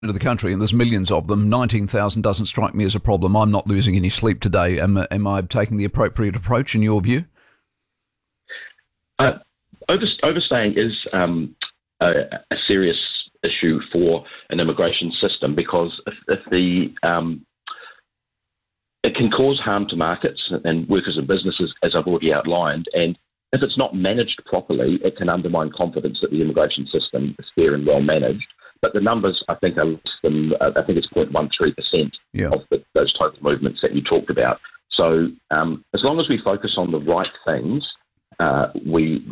into the country, and there's millions of them. 19,000 doesn't strike me as a problem. I'm not losing any sleep today. Am I taking the appropriate approach in your view? Overstaying is a serious issue for an immigration system, because it can cause harm to markets and workers and businesses, as I've already outlined, and if it's not managed properly, it can undermine confidence that the immigration system is fair and well managed. But the numbers, I think, are less than, I think it's 0.13% of those total movements that you talked about. So as long as we focus on the right things, we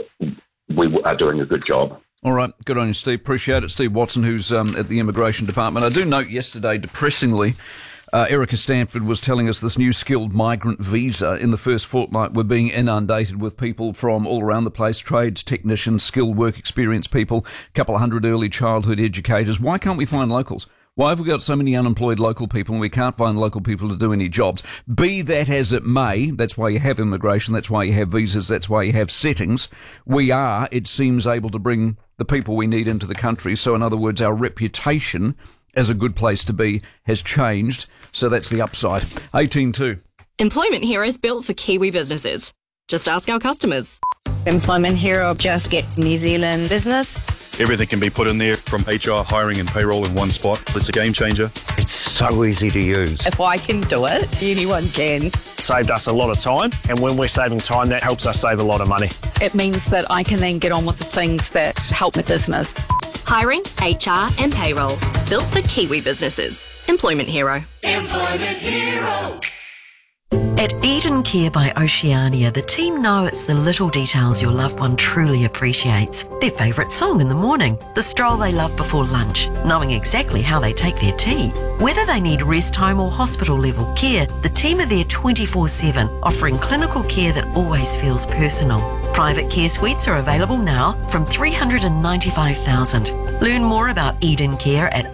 are doing a good job. All right, good on you, Steve. Appreciate it. Steve Watson, who's at the Immigration Department. I do note yesterday, depressingly, Erica Stanford was telling us this new skilled migrant visa. In the first fortnight, we're being inundated with people from all around the place, trades, technicians, skilled work experience people, a couple of hundred early childhood educators. Why can't we find locals? Why have we got so many unemployed local people and we can't find local people to do any jobs? Be that as it may, that's why you have immigration, that's why you have visas, that's why you have settings. We are, it seems, able to bring the people we need into the country. So in other words, our reputation as a good place to be has changed. So that's the upside. 18.2. Employment Hero is built for Kiwi businesses. Just ask our customers. Employment Hero just gets New Zealand business. Everything can be put in there, from HR, hiring and payroll in one spot. It's a game changer. It's so easy to use. If I can do it, anyone can. Saved us a lot of time, and when we're saving time, that helps us save a lot of money. It means that I can then get on with the things that help my business. Hiring, HR and payroll. Built for Kiwi businesses. Employment Hero. Employment Hero. At Eden Care by Oceania, the team know it's the little details your loved one truly appreciates. Their favourite song in the morning, the stroll they love before lunch, knowing exactly how they take their tea. Whether they need rest home or hospital level care, the team are there 24/7, offering clinical care that always feels personal. Private care suites are available now from $395,000. Learn more about Eden Care at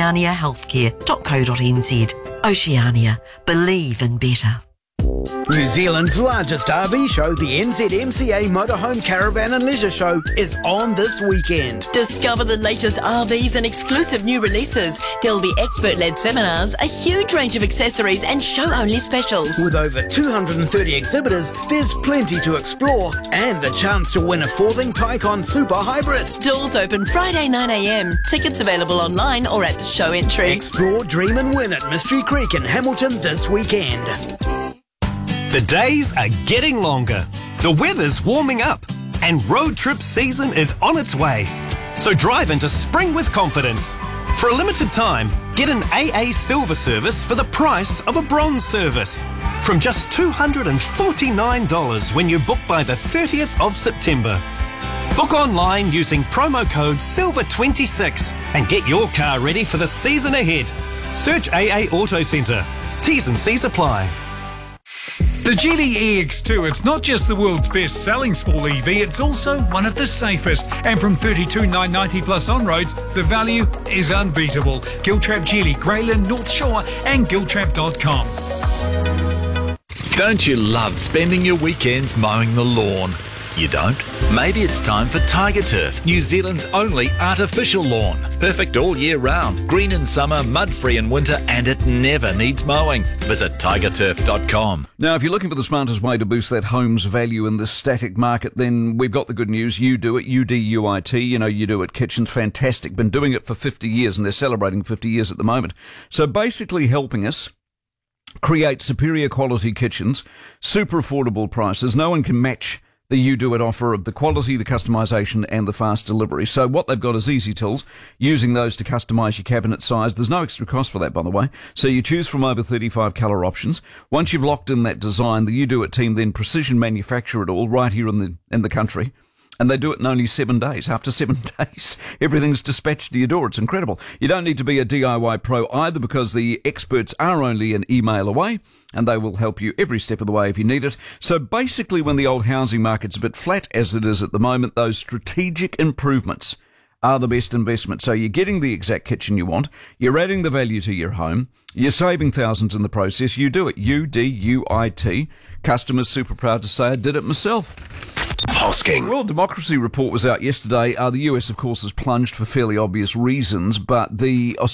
oceaniahealthcare.co.nz. Oceania. Believe in better. New Zealand's largest RV show, the NZMCA Motorhome Caravan and Leisure Show, is on this weekend. Discover the latest RVs and exclusive new releases. There'll be expert-led seminars, a huge range of accessories and show-only specials. With over 230 exhibitors, there's plenty to explore and the chance to win a Forthing Tycon Super Hybrid. Doors open Friday 9am. Tickets available online or at the show entry. Explore, dream and win at Mystery Creek in Hamilton this weekend. The days are getting longer, the weather's warming up, and road trip season is on its way. So drive into spring with confidence. For a limited time, get an AA Silver service for the price of a Bronze service. From just $249 when you book by the 30th of September. Book online using promo code SILVER26 and get your car ready for the season ahead. Search AA Auto Centre. T's and C's apply. The Geely EX2, it's not just the world's best-selling small EV, it's also one of the safest. And from $32,990 plus on roads, the value is unbeatable. Giltrap Geely, Greyland, North Shore and Giltrap.com. Don't you love spending your weekends mowing the lawn? You don't? Maybe it's time for Tiger Turf, New Zealand's only artificial lawn. Perfect all year round, green in summer, mud-free in winter, and it never needs mowing. Visit tigerturf.com. Now, if you're looking for the smartest way to boost that home's value in this static market, then we've got the good news. You Do It, UDUIT, You Do It Kitchens, fantastic. Been doing it for 50 years, and they're celebrating 50 years at the moment. So basically helping us create superior quality kitchens, super affordable prices. No one can match the You Do It offer of the quality, the customisation and the fast delivery. So what they've got is easy tools, using those to customise your cabinet size. There's no extra cost for that, by the way. So you choose from over 35 colour options. Once you've locked in that design, the You Do It team then precision manufacture it all right here in the country. And they do it in only 7 days. After 7 days, everything's dispatched to your door. It's incredible. You don't need to be a DIY pro either, because the experts are only an email away and they will help you every step of the way if you need it. So basically, when the old housing market's a bit flat, as it is at the moment, those strategic improvements are the best investment. So you're getting the exact kitchen you want, you're adding the value to your home, you're saving thousands in the process. You do it. UDUIT. Customers super proud to say I did it myself. Hosking. The World Democracy Report was out yesterday. The US, of course, has plunged for fairly obvious reasons, but the